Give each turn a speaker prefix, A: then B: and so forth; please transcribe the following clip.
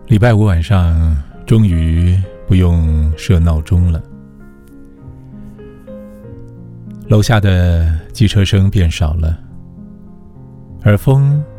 A: 礼拜五晚上终于不用设闹钟了，楼下的机车声变少了，而风